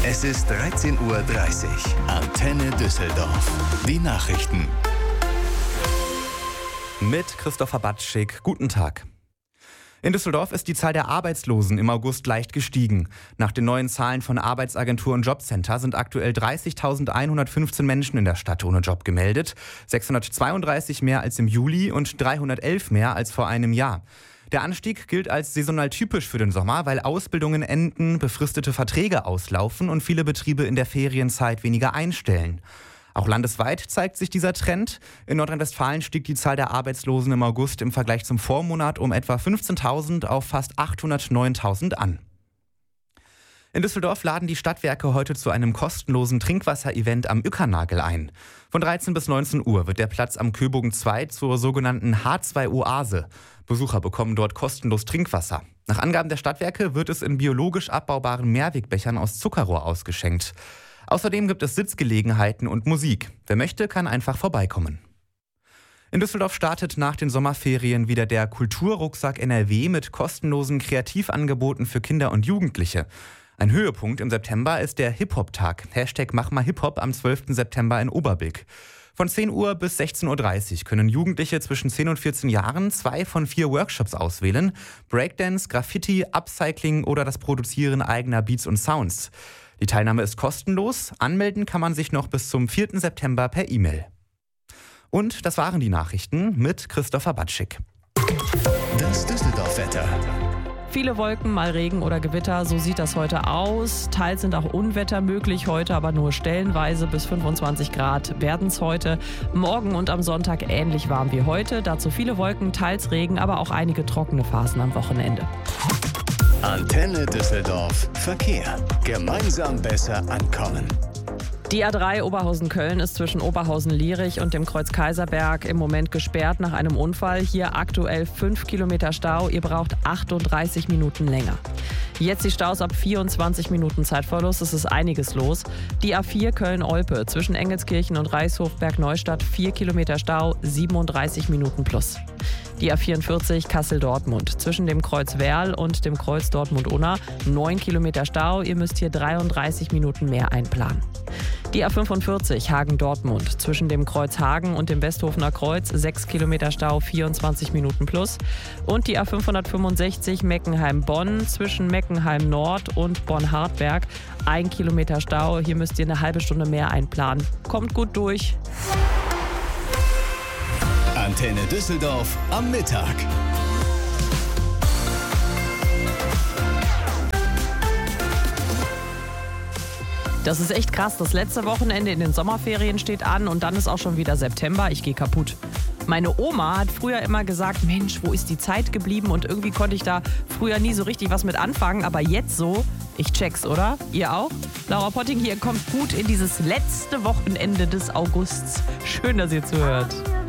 Es ist 13:30 Uhr. Antenne Düsseldorf. Die Nachrichten. Mit Christopher Batschik. Guten Tag. In Düsseldorf ist die Zahl der Arbeitslosen im August leicht gestiegen. Nach den neuen Zahlen von Arbeitsagentur und Jobcenter sind aktuell 30.115 Menschen in der Stadt ohne Job gemeldet. 632 mehr als im Juli und 311 mehr als vor einem Jahr. Der Anstieg gilt als saisonal typisch für den Sommer, weil Ausbildungen enden, befristete Verträge auslaufen und viele Betriebe in der Ferienzeit weniger einstellen. Auch landesweit zeigt sich dieser Trend. In Nordrhein-Westfalen stieg die Zahl der Arbeitslosen im August im Vergleich zum Vormonat um etwa 15.000 auf fast 809.000 an. In Düsseldorf laden die Stadtwerke heute zu einem kostenlosen Trinkwasser-Event am Uckernagel ein. Von 13 bis 19 Uhr wird der Platz am Köbogen 2 zur sogenannten H2-Oase. Besucher bekommen dort kostenlos Trinkwasser. Nach Angaben der Stadtwerke wird es in biologisch abbaubaren Mehrwegbechern aus Zuckerrohr ausgeschenkt. Außerdem gibt es Sitzgelegenheiten und Musik. Wer möchte, kann einfach vorbeikommen. In Düsseldorf startet nach den Sommerferien wieder der Kulturrucksack NRW mit kostenlosen Kreativangeboten für Kinder und Jugendliche. Ein Höhepunkt im September ist der Hip-Hop-Tag. #MachmalHipHop am 12. September in Oberbilk. Von 10 Uhr bis 16:30 Uhr können Jugendliche zwischen 10 und 14 Jahren 2 von 4 Workshops auswählen. Breakdance, Graffiti, Upcycling oder das Produzieren eigener Beats und Sounds. Die Teilnahme ist kostenlos. Anmelden kann man sich noch bis zum 4. September per E-Mail. Und das waren die Nachrichten mit Christopher Batschik. Das Düsseldorf-Wetter. Viele Wolken, mal Regen oder Gewitter, so sieht das heute aus. Teils sind auch Unwetter möglich heute, aber nur stellenweise. Bis 25 Grad werden es heute. Morgen und am Sonntag ähnlich warm wie heute. Dazu viele Wolken, teils Regen, aber auch einige trockene Phasen am Wochenende. Antenne Düsseldorf. Verkehr. Gemeinsam besser ankommen. Die A3 Oberhausen-Köln ist zwischen Oberhausen-Lierich und dem Kreuz Kaiserberg im Moment gesperrt nach einem Unfall. Hier aktuell 5 Kilometer Stau. Ihr braucht 38 Minuten länger. Jetzt die Staus ab 24 Minuten Zeitverlust. Es ist einiges los. Die A4 Köln-Olpe zwischen Engelskirchen und Reichshof-Bergneustadt 4 Kilometer Stau, 37 Minuten plus. Die A44 Kassel-Dortmund zwischen dem Kreuz Werl und dem Kreuz Dortmund-Unna 9 Kilometer Stau. Ihr müsst hier 33 Minuten mehr einplanen. Die A45 Hagen-Dortmund zwischen dem Kreuz Hagen und dem Westhofener Kreuz 6 Kilometer Stau, 24 Minuten plus. Und die A565 Meckenheim-Bonn zwischen Meckenheim-Nord und Bonn-Hartberg 1 Kilometer Stau. Hier müsst ihr eine halbe Stunde mehr einplanen. Kommt gut durch. Antenne Düsseldorf am Mittag. Das ist echt krass. Das letzte Wochenende in den Sommerferien steht an und dann ist auch schon wieder September. Ich gehe kaputt. Meine Oma hat früher immer gesagt, Mensch, wo ist die Zeit geblieben? Und irgendwie konnte ich da früher nie so richtig was mit anfangen. Aber jetzt so, ich check's, oder? Ihr auch? Laura Potting hier kommt gut in dieses letzte Wochenende des Augusts. Schön, dass ihr zuhört.